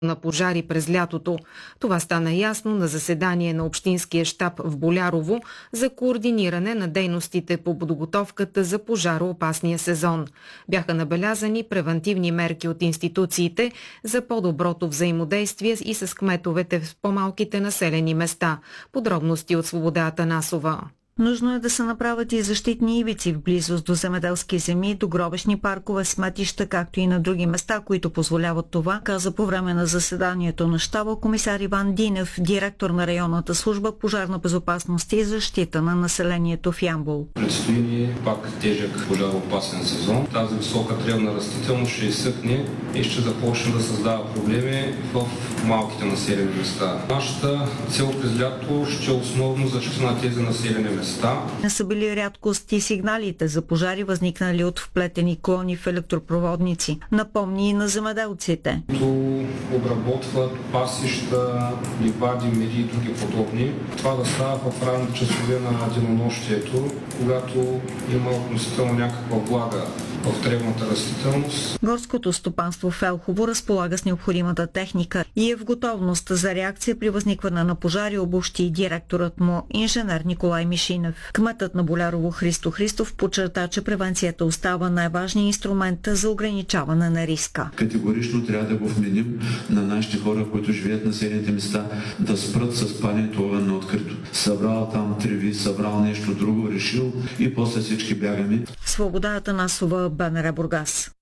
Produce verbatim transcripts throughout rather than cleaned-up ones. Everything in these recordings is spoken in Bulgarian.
на пожари през лятото. Това стана ясно на заседание на Общинския щаб в Болярово за координиране на дейностите по подготовката за пожароопасния сезон. Бяха набелязани превантивни мерки от институциите за по-доброто взаимодействие и с кметовете в по-малките населени места. Подробности от Свобода Атанасова. Нужно е да се направят и защитни ивици в близост до земеделски земи, до гробищни паркове, сметища, както и на други места, които позволяват това, каза по време на заседанието на щаба комисар Иван Динев, директор на районната служба пожарна безопасност и защита на населението в Ямбол. Предстои ни пак тежък пожароопасен сезон. Тази висока тревна растителност ще изсъхне и ще започне да създава проблеми в малките населени места. Нашата цел през лято ще е основно защита на тези населени места. Не са били рядкост и сигналите за пожари, възникнали от вплетени клони в електропроводници. Напомни и на земеделците. Които обработват пасища, ливади, мери и други подобни. Това да става в ранните часове на денонощието, когато има относително някаква влага в тревната растителност. Горското стопанство в Елхово разполага с необходимата техника и е в готовност за реакция при възникване на пожари, обобщи и директорът му, инженер Николай Мишинев. Кметът на Болярово Христо Христов подчерта, че превенцията остава най-важният инструмент за ограничаване на риска. Категорично трябва да го вменим на нашите хора, които живеят на населените места, да спрат с паленето огън на открито. Събрал там треви, събрал нещо друго, решил и после всички бягаме. Свобода Атанасова, БНР Бургас.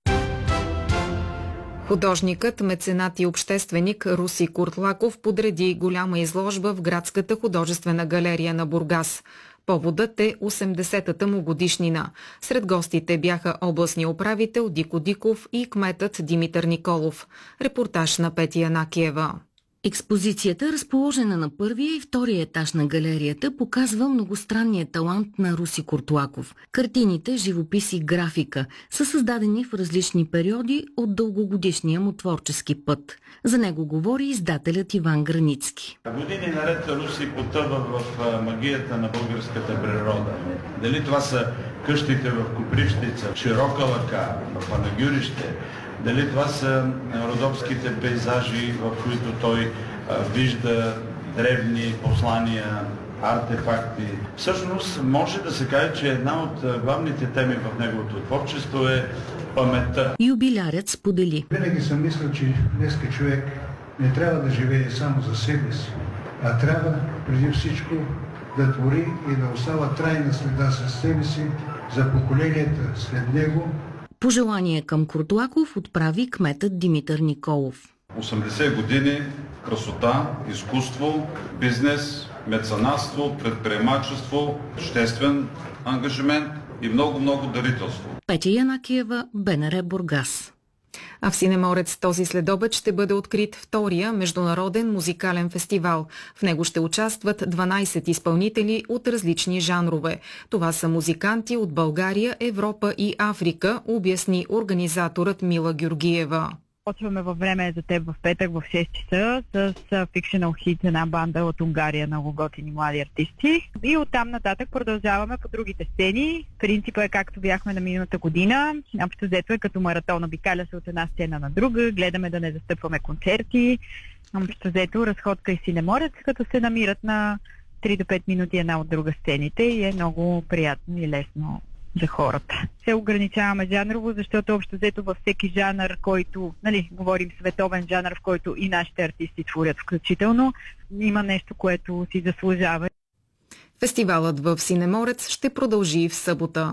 Художникът, меценат и общественик Руси Куртлаков подреди голяма изложба в градската художествена галерия на Бургас. Поводът е осемдесетата му годишнина. Сред гостите бяха областния управител Дико Диков и кметът Димитър Николов. Репортаж на Петя Янакиева. Експозицията, разположена на първия и втория етаж на галерията, показва многостранния талант на Руси Куртлаков. Картините, живопис и графика са създадени в различни периоди от дългогодишния му творчески път. За него говори издателят Иван Границки. Години наред Руси потъва в магията на българската природа. Дали това са къщите в Копривщица, Широка лъка, в Панагюрище, дали това са родопските пейзажи, в които той а, вижда древни послания, артефакти. Всъщност може да се каже, че една от главните теми в неговото творчество е паметта. Юбилярят сподели. Винаги съм мислил, че днеска човек не трябва да живее само за себе си, а трябва преди всичко да твори и да остава трайна следа със себе си за поколенията след него. Пожелание към Куртлаков отправи кметът Димитър Николов. осемдесет години красота, изкуство, бизнес, меценатство, предприемачество, обществен ангажимент и много-много дарителство. Петя Янакиева, БНР Бургас. А в Синеморец този следобед ще бъде открит втория международен музикален фестивал. В него ще участват дванайсет изпълнители от различни жанрове. Това са музиканти от България, Европа и Африка, обясни организаторът Мила Георгиева. Почваме във време за теб в петък в шест часа с Fictional Hits, една банда от Унгария, много готини млади артисти. И оттам нататък продължаваме по другите сцени. Принципът е както бяхме на миналата година. Общо взето е като маратон, обикаля се от една сцена на друга, гледаме да не застъпваме концерти. Общо взето разходка и Синеморец, като се намират на три до пет минути една от друга сцените и е много приятно и лесно за хората. Се ограничаваме жанрово, защото общо взето във всеки жанр, който, нали, говорим световен жанр, в който и нашите артисти творят включително, има нещо, което си заслужава. Фестивалът в Синеморец ще продължи в събота.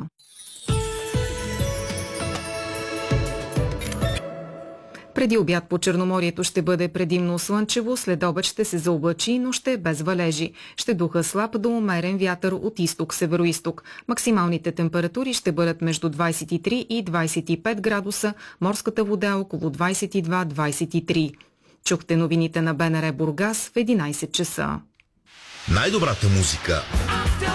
Преди обяд по Черноморието ще бъде предимно слънчево, след обед ще се заоблачи, но ще е без валежи. Ще духа слаб до умерен вятър от изток-североизток. Максималните температури ще бъдат между двайсет и три и двайсет и пет градуса, морската вода около двайсет и два до двайсет и три. Чухте новините на БНР Бургас в единайсет часа. Най-добрата музика